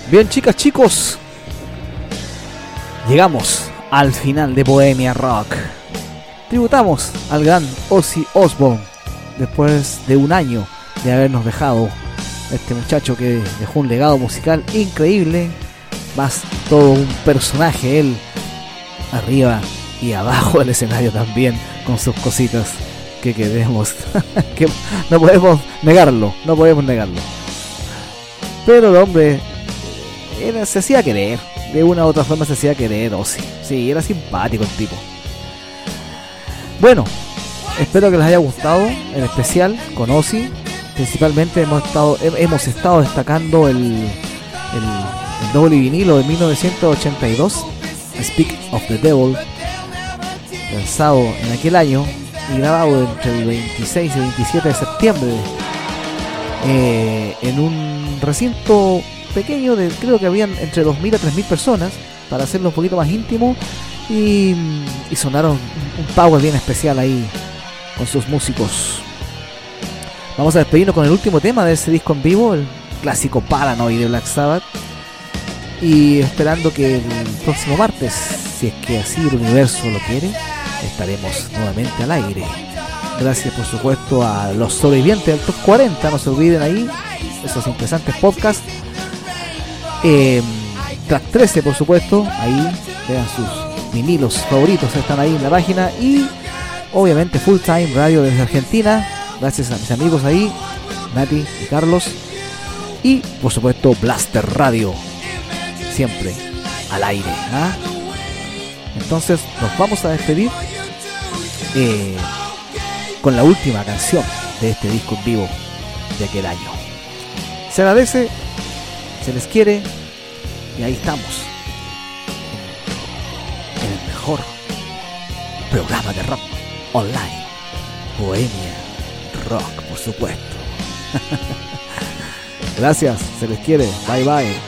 Bien, chicas, chicos, llegamos al final de Bohemia Rock. Tributamos al gran Ozzy Osbourne después de un año de habernos dejado. Este muchacho que dejó un legado musical increíble, más todo un personaje él, arriba y abajo del escenario también, con sus cositas que queremos, que no podemos negarlo. Pero el hombre se hacía querer, de una u otra forma se hacía querer Ozzy. Sí, era simpático el tipo. Bueno, espero que les haya gustado el especial con Ozzy. Principalmente hemos estado destacando el doble vinilo de 1982, Speak of the Devil, lanzado en aquel año y grabado entre el 26 y 27 de septiembre en un recinto pequeño de, creo que habían entre 2.000 a 3.000 personas, para hacerlo un poquito más íntimo, y sonaron un power bien especial ahí con sus músicos. Vamos a despedirnos con el último tema de ese disco en vivo, el clásico Paranoid de Black Sabbath, y esperando que el próximo martes, si es que así el universo lo quiere, estaremos nuevamente al aire. Gracias por supuesto a los sobrevivientes del Top 40, no se olviden ahí esos interesantes podcasts. Track 13 por supuesto, ahí vean sus vinilos favoritos, están ahí en la página. Y obviamente Full Time Radio desde Argentina, gracias a mis amigos ahí, Nati y Carlos. Y por supuesto Blaster Radio, siempre al aire, ¿ah? Entonces nos vamos a despedir con la última canción de este disco en vivo de aquel año. Se agradece, se les quiere, y ahí estamos en el mejor programa de rock online, Bohemia Rock, por supuesto. Gracias, se les quiere, bye bye.